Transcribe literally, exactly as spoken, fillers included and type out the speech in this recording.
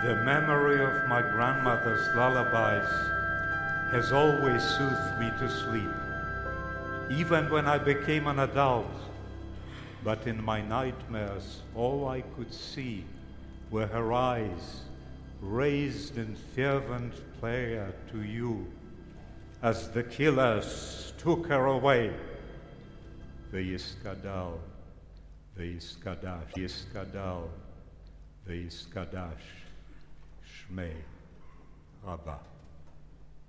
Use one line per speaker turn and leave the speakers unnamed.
The memory of my grandmother's lullabies has always soothed me to sleep, even when I became an adult. But in my nightmares, all I could see were her eyes, raised in fervent prayer to you, as the killers took her away. V'yiskadal, v'yiskadash, yiskadal, v'yiskadash, Shmei Rabbah.